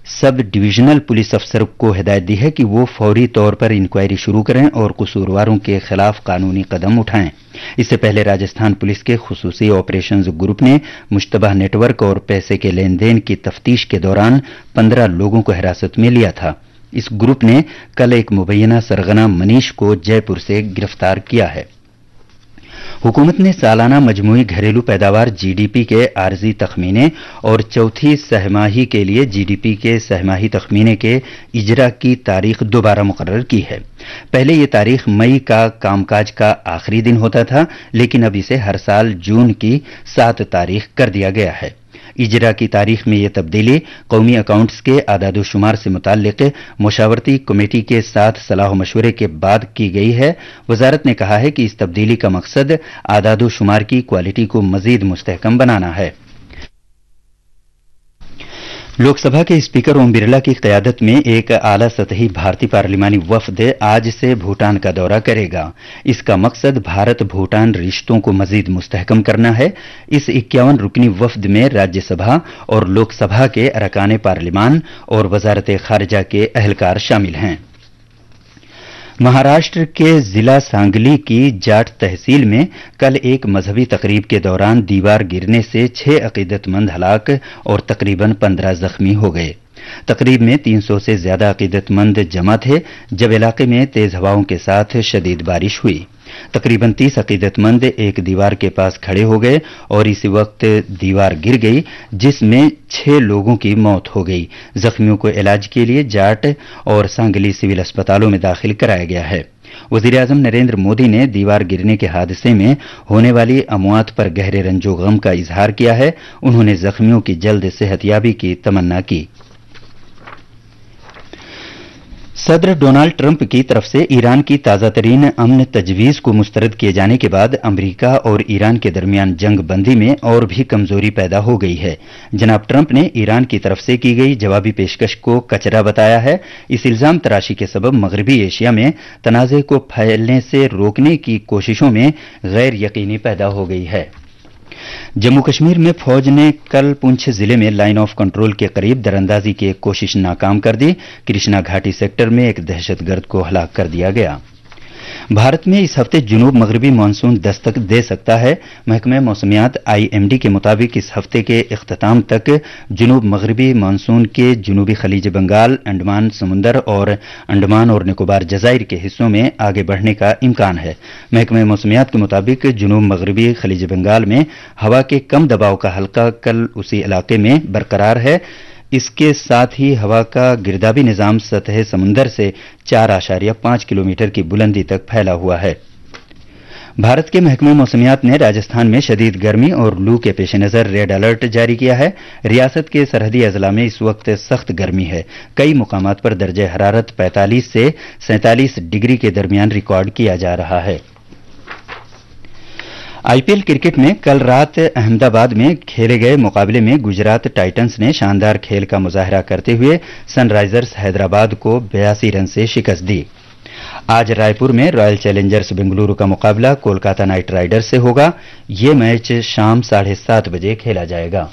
Sub divisional police अफसर को हिदायत दी है कि वो फौरी तौर पर इंक्वायरी शुरू करें और कसूरवारों के खिलाफ कानूनी कदम उठाएं। इससे पहले राजस्थान पुलिस के खुसूसी ऑपरेशंस ग्रुप ने मुश्तबह नेटवर्क और पैसे के लेन देन की तफ्तीश के दौरान 15 लोगों को हिरासत में लिया था। इस ग्रुप ने कल एक मुबैना सरगना मनीष को जयपुर से गिरफ्तार किया है। हुकूमत ने सालाना मजमूई घरेलू पैदावार जीडीपी के आर्जी तखमीने और चौथी सहमाही के लिए जीडीपी के सहमाही तखमीने के इजरा की तारीख दोबारा मुकर्रर की है। पहले ये तारीख मई का कामकाज का आखिरी दिन होता था, लेकिन अब इसे हर साल जून की 7 तारीख कर दिया गया है। इजरा की तारीख में यह तब्दीली कौमी अकाउंट्स के आदादोशुमार से मुताल्लिक मुशावरती कमेटी के साथ सलाह मशवरे के बाद की गई है। वजारत ने कहा है कि इस तब्दीली का मकसद आदादोशुमार की क्वालिटी को मजीद मुस्तहकम बनाना है। लोकसभा के स्पीकर ओम बिरला की क़यादत में एक आला सतही भारतीय पार्लिमानी वफद आज से भूटान का दौरा करेगा। इसका मकसद भारत भूटान रिश्तों को मजीद मुस्तहकम करना है। इस 51 रुकनी वफद में राज्यसभा और लोकसभा के अरकान पार्लिमान और वजारत खारजा के अहलकार शामिल हैं। महाराष्ट्र के जिला सांगली की जाट तहसील में कल एक मजहबी तकरीब के दौरान दीवार गिरने से 6 अकीदतमंद हलाक और तकरीबन 15 जख्मी हो गए। तकरीब में 300 से ज्यादा अकीदतमंद जमा थे जब इलाके में तेज हवाओं के साथ शदीद बारिश हुई। तकरीबन 30 अकीदतमंद एक दीवार के पास खड़े हो गए और इसी वक्त दीवार गिर गई, जिसमें 6 लोगों की मौत हो गई। जख्मियों को इलाज के लिए जाट और सांगली सिविल अस्पतालों में दाखिल कराया गया है। वजीर-ए-आजम नरेंद्र मोदी ने दीवार गिरने के हादसे में होने वाली अमवात पर गहरे रंजो गम का इजहार किया है। उन्होंने जख्मियों की जल्द सेहतयाबी की तमन्ना की। सदर डोनाल्ड ट्रंप की तरफ से ईरान की ताज़ा तरीन अमन तजवीज़ को मुस्तरद किए जाने के बाद अमरीका और ईरान के दरमियान जंग बंदी में और भी कमजोरी पैदा हो गई है। जनाब ट्रंप ने ईरान की तरफ से की गई जवाबी पेशकश को कचरा बताया है। इस इल्जाम तराशी के सबब मगरबी एशिया में तनाज़े को फैलने से रोकने की कोशिशों में गैर यकीनी पैदा हो गई है। जम्मू कश्मीर में फौज ने कल पुंछ जिले में लाइन ऑफ कंट्रोल के करीब दरअंदाजी की एक कोशिश नाकाम कर दी। कृष्णा घाटी सेक्टर में एक दहशतगर्द को हलाक कर दिया गया। भारत में इस हफ्ते जुनूब मगरबी मानसून दस्तक दे सकता है। महकमे मौसमियात आईएमडी के मुताबिक इस हफ्ते के इख्तिताम तक जुनूब मगरबी मानसून के जुनूबी खलीज बंगाल, अंडमान समुंदर और अंडमान और निकोबार जजायर के हिस्सों में आगे बढ़ने का इम्कान है। महकमे मौसमियात के मुताबिक जुनूब मगरबी खलीज बंगाल में हवा के कम दबाव का हल्का कल उसी इलाके में बरकरार है। इसके साथ ही हवा का गिरदाबी निजाम सतह समुंदर से 4.5 किलोमीटर की बुलंदी तक फैला हुआ है। भारत के महकमे मौसमियात ने राजस्थान में शदीद गर्मी और लू के पेश नजर रेड अलर्ट जारी किया है। रियासत के सरहदी अजला में इस वक्त सख्त गर्मी है। कई मुकामात पर दर्जे हरारत 45 से 47 डिग्री के दरमियान रिकॉर्ड किया जा रहा है। आईपीएल क्रिकेट में कल रात अहमदाबाद में खेले गए मुकाबले में गुजरात टाइटंस ने शानदार खेल का मुजाहरा करते हुए सनराइजर्स हैदराबाद को 82 रन से शिकस्त दी। आज रायपुर में रॉयल चैलेंजर्स बेंगलुरु का मुकाबला कोलकाता नाइट राइडर्स से होगा। ये मैच शाम 7:30 बजे खेला जाएगा।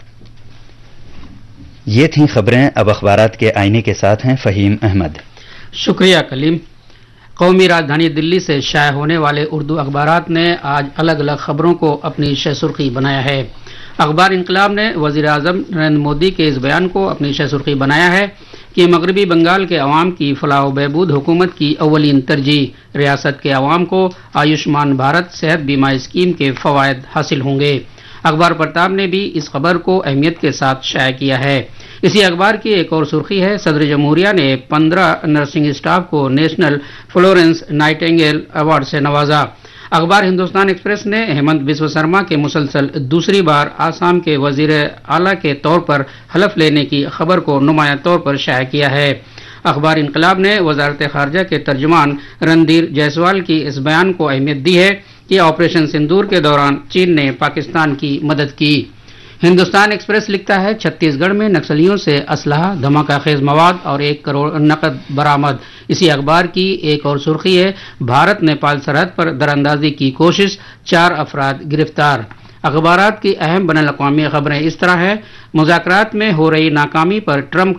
ये थीं खबरें। अब अखबारात के आईने के साथ हैं फहीम अहमद। शुक्रिया कलीम। कौमी राजधानी दिल्ली से शाया होने वाले उर्दू अखबारात ने आज अलग अलग खबरों को अपनी शह-सुर्खी बनाया है। अखबार इनकलाब ने वज़ीर-ए-आज़म नरेंद्र मोदी के इस बयान को अपनी शह-सुर्खी बनाया है कि मगरबी बंगाल के अवाम की फलाह व बहबूद हुकूमत की अव्वलीन तरजीह। रियासत के अवाम को आयुष्मान भारत सेहत बीमा स्कीम के फवायद हासिल होंगे। अखबार प्रताप ने भी इस खबर को अहमियत के साथ शाया किया है। इसी अखबार की एक और सुर्खी है, सदर जमहूरिया ने 15 नर्सिंग स्टाफ को नेशनल फ्लोरेंस नाइटिंगेल अवार्ड से नवाजा। अखबार हिंदुस्तान एक्सप्रेस ने हेमंत बिस्व शर्मा के मुसलसल दूसरी बार आसाम के वजीर आला के तौर पर हलफ लेने की खबर को नुमाया तौर पर शाया किया है। अखबार इनकलाब ने वजारत खारजा के तर्जुमान रणधीर जायसवाल की इस बयान को अहमियत दी है कि ऑपरेशन सिंदूर के दौरान चीन ने पाकिस्तान की मदद की। हिंदुस्तान एक्सप्रेस लिखता है, छत्तीसगढ़ में नक्सलियों से असलहा, धमाकाखेज मवाद और 1 करोड़ नकद बरामद। इसी अखबार की एक और सुर्खी है, भारत नेपाल सरहद पर दरअंदाजी की कोशिश, 4 अफराद गिरफ्तार। अखबारात की अहम बैनुल अक़वामी खबरें इस तरह है, मुज़ाकरात में हो रही नाकामी पर ट्रंप